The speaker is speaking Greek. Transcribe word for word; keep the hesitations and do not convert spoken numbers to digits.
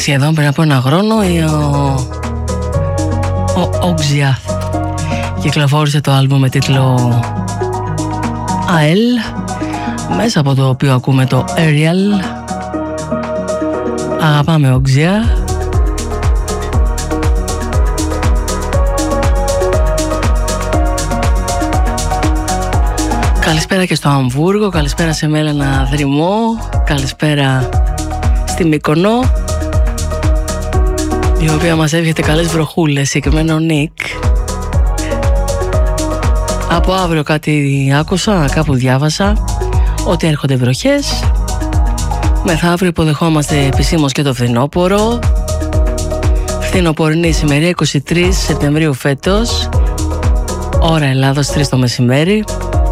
Σχεδόν πριν από ένα χρόνο ο, ο Oxiath κυκλοφόρησε το άλμπουμ με τίτλο ΑΕΛ, μέσα από το οποίο ακούμε το Aerial. Αγαπάμε Oxiath. Καλησπέρα και στο Αμβούργο, καλησπέρα σε Μέλανα Δρυμό, καλησπέρα στη Μύκονο, η οποία μας έβγαινε καλές βροχούλες, συγκεκριμένο Νίκ. Από αύριο κάτι άκουσα, κάπου διάβασα, ότι έρχονται βροχές. Μεθαύριο υποδεχόμαστε επισήμως και το φθινόπωρο. Φθινοπορεινή ημερία είκοσι τρεις Σεπτεμβρίου φέτος, ώρα Ελλάδος τρεις το μεσημέρι.